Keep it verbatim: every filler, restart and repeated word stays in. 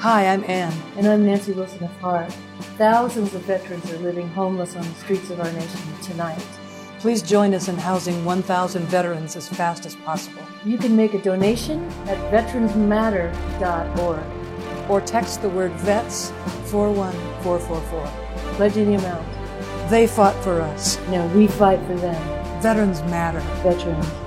Hi, I'm Ann. And I'm Nancy Wilson of Heart. Thousands of veterans are living homeless on the streets of our nation tonight. Please join us in housing one thousand veterans as fast as possible. You can make a donation at veterans matter dot org. Or text the word VETS four one four four four. Pledge any amount. They fought for us. Now we fight for them. Veterans matter. Veterans